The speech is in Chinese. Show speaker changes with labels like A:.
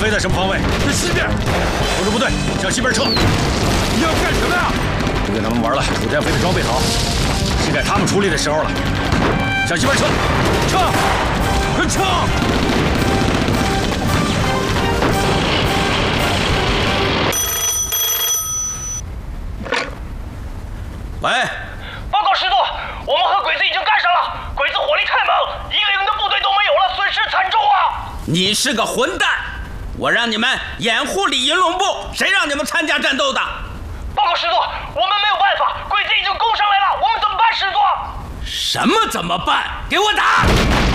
A: 飞在什么方位？
B: 在西边。
A: 控制部队向西边撤。
B: 你要干什么呀？
A: 不跟他们玩了，土天飞的装备好，是该他们出力的时候了。向西边撤，撤，快撤！喂，
C: 报告师座，我们和鬼子已经干上了，鬼子火力太猛，一个营的部队都没有了，损失惨重啊！
D: 你是个混蛋！我让你们掩护李云龙部，谁让你们参加战斗的？
C: 报告师座，我们没有办法，鬼子已经攻上来了，我们怎么办，师座？
D: 什么怎么办？给我打！